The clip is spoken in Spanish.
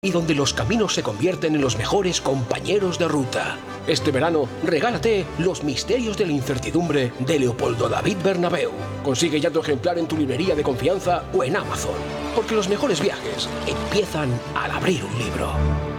y donde los caminos se convierten en los mejores compañeros de ruta. Este verano, regálate Los misterios de la incertidumbre de Leopoldo David Bernabeu. Consigue ya tu ejemplar en tu librería de confianza o en Amazon, porque los mejores viajes empiezan al abrir un libro.